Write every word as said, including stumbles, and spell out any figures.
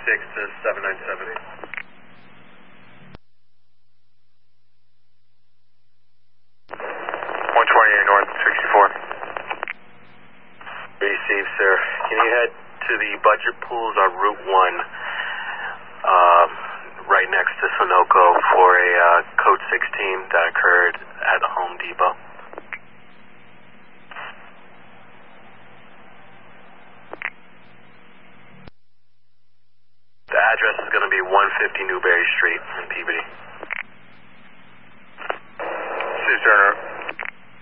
six to seven nine seven. one twenty-eight north, sixty-four. Received, sir. Can you head to the budget pools on Route one, um, right next to Sunoco for a uh, Code sixteen that occurred at the Home Depot? The address is going to be one fifty Newberry Street in Peabody. Steve Turner.